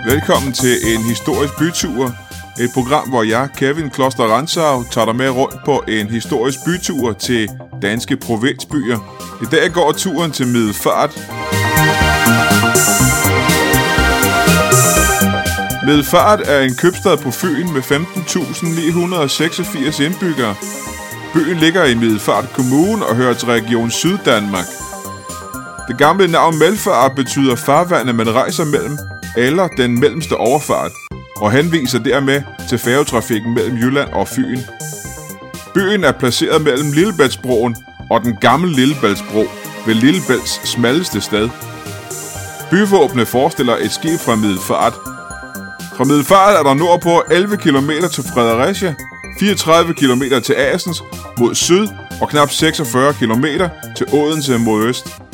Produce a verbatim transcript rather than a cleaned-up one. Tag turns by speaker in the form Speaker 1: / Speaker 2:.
Speaker 1: Velkommen til en historisk bytur. Et program, hvor jeg, Kevin Kloster Rantzau, tager dig med rundt på en historisk bytur til danske provinsbyer. I dag går turen til Middelfart. Middelfart er en købstad på Fyn med femten tusind ni hundrede seksogfirs indbyggere. Byen ligger i Middelfart Kommune og hører til Region Syddanmark. Det gamle navn Melfart betyder farvandet, man rejser mellem, eller den mellemste overfart, og henviser dermed til færgetrafikken mellem Jylland og Fyn. Byen er placeret mellem Lillebæltsbroen og den gamle Lillebæltsbro ved Lillebælts smalleste sted. Byvåbnet forestiller et skib fra Middelfart. Fra Middelfart er der nordpå elleve kilometer til Fredericia, fireogtredive kilometer til Assens mod syd og knap seksogfyrre kilometer til Odense mod øst.